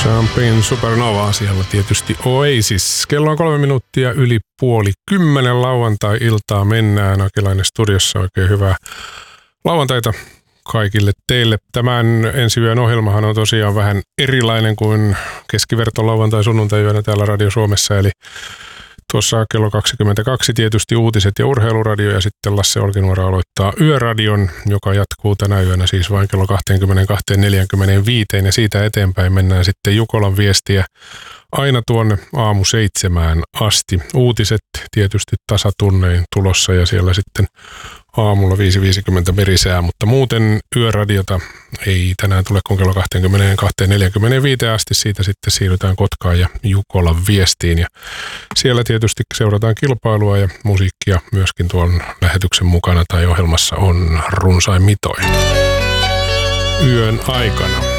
Champagne Supernova, siellä tietysti Oasis. Kello on 3 minuuttia yli 9:30 lauantai-iltaa mennään. Akelainen studiossa, oikein hyvää lauantaita kaikille teille. Tämän ensi yön ohjelmahan on tosiaan vähän erilainen kuin keskiverto lauantai-sunnuntai-yönä täällä Radio Suomessa, eli tuossa kello 22 tietysti uutiset ja urheiluradio ja sitten Lasse Olkinuora aloittaa yöradion, joka jatkuu tänä yönä siis vain kello 22:45 ja siitä eteenpäin mennään sitten Jukolan viestiä aina tuonne aamu 7 asti. Uutiset tietysti tasatunnein tulossa ja siellä sitten aamulla 5.50 merisää, mutta muuten yöradiota ei tänään tule kuin kello 22:45 asti. Siitä sitten siirrytään Kotkaan ja Jukolan viestiin ja siellä tietysti seurataan kilpailua ja musiikkia myöskin tuon lähetyksen mukana tai ohjelmassa on runsain mitoin yön aikana.